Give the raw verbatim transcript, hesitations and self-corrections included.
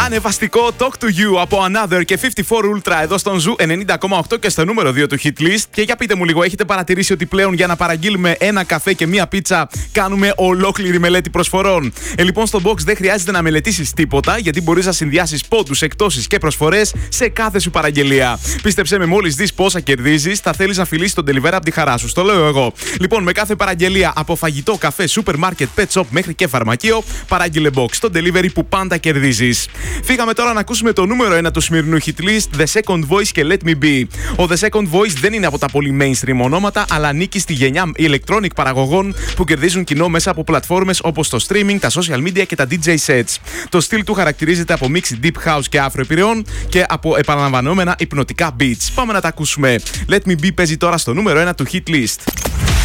Ανεβαστικό Talk to You από Another και φιφτί φορ Ultra εδώ στον Ζου ενενήντα κόμμα οκτώ και στο νούμερο δύο του Hit List. Και για πείτε μου λίγο, έχετε παρατηρήσει ότι πλέον για να παραγγείλουμε ένα καφέ και μία πίτσα κάνουμε ολόκληρη μελέτη προσφορών? Ε, λοιπόν, στο Box δεν χρειάζεται να μελετήσεις τίποτα, γιατί μπορείς να συνδυάσεις πόντους, εκτόσεις και προσφορές σε κάθε σου παραγγελία. Πίστεψε με, μόλις δεις πόσα κερδίζεις, θα θέλεις να φιλήσεις τον delivery από τη χαρά σου. Στο λέω εγώ. Λοιπόν, με κάθε παραγγελία από φαγητό, καφέ, σούπερ μάρκετ, pet shop μέχρι και φαρμακείο, παράγγειλε Box, το delivery που πάντα κερδίζεις. Φύγαμε τώρα να ακούσουμε το νούμερο ένα του σημερινού Hit List, The Second Voice και Let Me Be. Ο The Second Voice δεν είναι από τα πολύ mainstream ονόματα, αλλά ανήκει στη γενιά electronic παραγωγών που κερδίζουν κοινό μέσα από πλατφόρμες όπως το streaming, τα social media και τα ντι τζέι sets. Το στυλ του χαρακτηρίζεται από mix deep house και afro επιρρεών και από επαναλαμβανόμενα υπνοτικά beats. Πάμε να τα ακούσουμε. Let Me Be παίζει τώρα στο νούμερο ένα του Hit List.